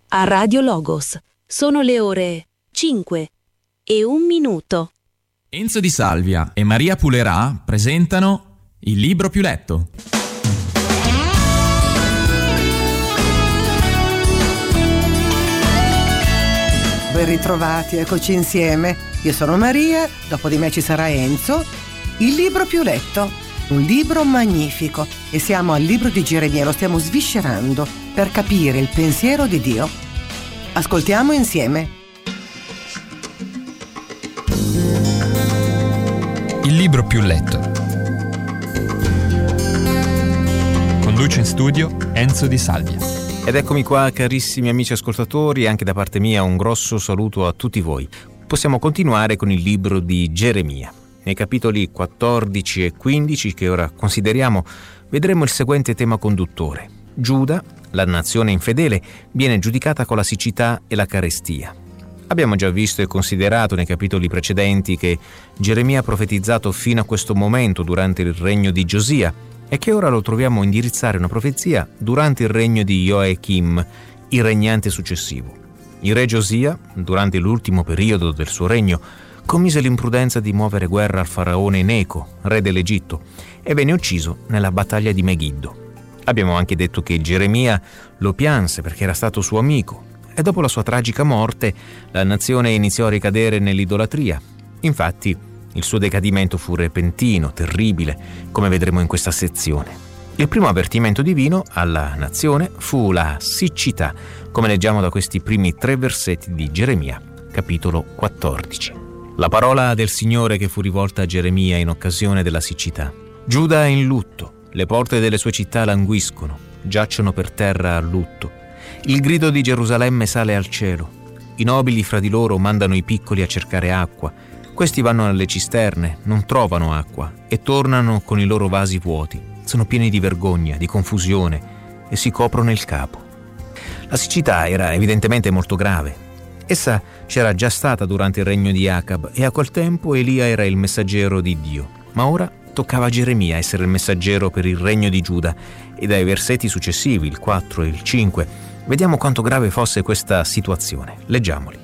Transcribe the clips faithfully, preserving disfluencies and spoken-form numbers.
a Radio Logos. Sono le ore cinque e un minuto. Enzo Di Salvia e Maria Pulerà presentano Il libro più letto. Ben ritrovati, eccoci insieme. Io sono Maria, dopo di me ci sarà Enzo. Il libro più letto, un libro magnifico, e siamo al libro di Geremia, lo stiamo sviscerando per capire il pensiero di Dio. Ascoltiamo insieme. Il libro più letto. Conduce in studio Enzo Di Salvia. Ed eccomi qua, carissimi amici ascoltatori, anche da parte mia un grosso saluto a tutti voi. Possiamo continuare con il libro di Geremia. Nei capitoli quattordici e quindici, che ora consideriamo, vedremo il seguente tema conduttore. Giuda, la nazione infedele, viene giudicata con la siccità e la carestia. Abbiamo già visto e considerato nei capitoli precedenti che Geremia ha profetizzato fino a questo momento durante il regno di Giosia, e che ora lo troviamo indirizzare una profezia durante il regno di Joachim, il regnante successivo. Il re Giosia, durante l'ultimo periodo del suo regno, commise l'imprudenza di muovere guerra al faraone Neco, re dell'Egitto, e venne ucciso nella battaglia di Megiddo. Abbiamo anche detto che Geremia lo pianse perché era stato suo amico, e dopo la sua tragica morte la nazione iniziò a ricadere nell'idolatria. Infatti, il suo decadimento fu repentino, terribile, come vedremo in questa sezione. Il primo avvertimento divino alla nazione fu la siccità, come leggiamo da questi primi tre versetti di Geremia, capitolo quattordici. La parola del Signore che fu rivolta a Geremia in occasione della siccità. Giuda è in lutto, le porte delle sue città languiscono, giacciono per terra a lutto. Il grido di Gerusalemme sale al cielo. I nobili fra di loro mandano i piccoli a cercare acqua. Questi vanno alle cisterne, non trovano acqua e tornano con i loro vasi vuoti. Sono pieni di vergogna, di confusione e si coprono il capo. La siccità era evidentemente molto grave. Essa c'era già stata durante il regno di Acab e a quel tempo Elia era il messaggero di Dio. Ma ora toccava a Geremia essere il messaggero per il regno di Giuda, e dai versetti successivi, il quattro e il cinque, vediamo quanto grave fosse questa situazione. Leggiamoli.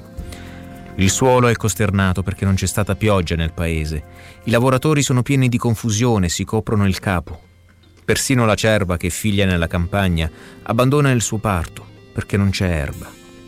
Il suolo è costernato perché non c'è stata pioggia nel paese. I lavoratori sono pieni di confusione, si coprono il capo. Persino la cerva che figlia nella campagna abbandona il suo parto perché non c'è erba.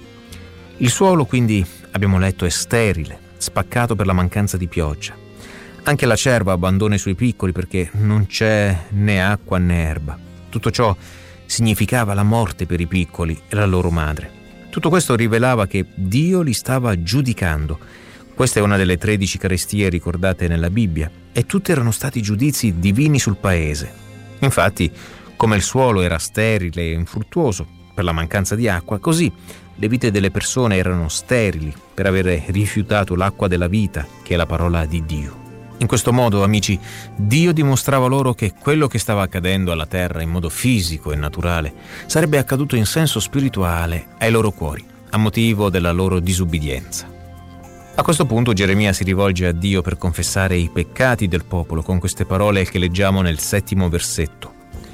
Il suolo, quindi, abbiamo letto, è sterile, spaccato per la mancanza di pioggia. Anche la cerva abbandona i suoi piccoli perché non c'è né acqua né erba. Tutto ciò significava la morte per i piccoli e la loro madre. Tutto questo rivelava che Dio li stava giudicando. Questa è una delle tredici carestie ricordate nella Bibbia, e tutti erano stati giudizi divini sul paese. Infatti, come il suolo era sterile e infruttuoso per la mancanza di acqua, così le vite delle persone erano sterili per avere rifiutato l'acqua della vita, che è la parola di Dio. In questo modo, amici, Dio dimostrava loro che quello che stava accadendo alla terra in modo fisico e naturale sarebbe accaduto in senso spirituale ai loro cuori, a motivo della loro disubbidienza. A questo punto Geremia si rivolge a Dio per confessare i peccati del popolo con queste parole che leggiamo nel settimo versetto.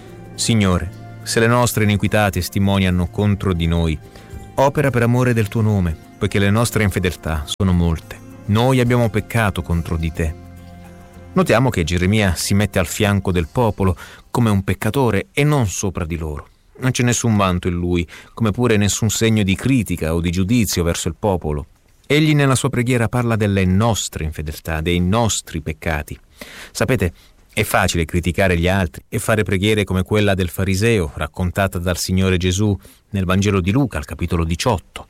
Signore, se le nostre iniquità testimoniano contro di noi, opera per amore del tuo nome, poiché le nostre infedeltà sono molte. Noi abbiamo peccato contro di te. Notiamo che Geremia si mette al fianco del popolo come un peccatore e non sopra di loro. Non c'è nessun vanto in lui, come pure nessun segno di critica o di giudizio verso il popolo. Egli nella sua preghiera parla delle nostre infedeltà, dei nostri peccati. Sapete, è facile criticare gli altri e fare preghiere come quella del fariseo raccontata dal Signore Gesù nel Vangelo di Luca, al capitolo diciotto,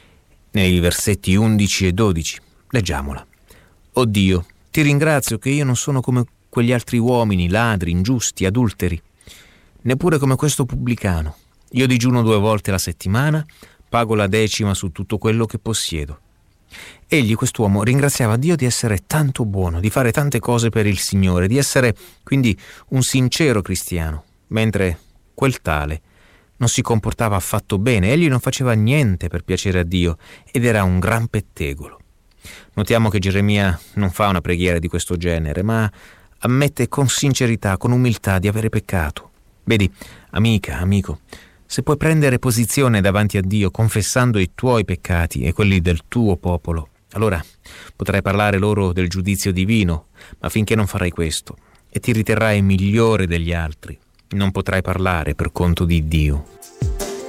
nei versetti undici e dodici. Leggiamola. O Dio, ti ringrazio che io non sono come quegli altri uomini, ladri, ingiusti, adulteri, neppure come questo pubblicano. Io digiuno due volte la settimana, pago la decima su tutto quello che possiedo. Egli, quest'uomo, ringraziava Dio di essere tanto buono, di fare tante cose per il Signore, di essere quindi un sincero cristiano, mentre quel tale non si comportava affatto bene. Egli non faceva niente per piacere a Dio ed era un gran pettegolo. Notiamo che Geremia non fa una preghiera di questo genere, ma ammette con sincerità, con umiltà di avere peccato. Vedi, amica, amico, Se puoi prendere posizione davanti a Dio confessando i tuoi peccati e quelli del tuo popolo, allora potrai parlare loro del giudizio divino, ma finché non farai questo e ti riterrai migliore degli altri, non potrai parlare per conto di Dio.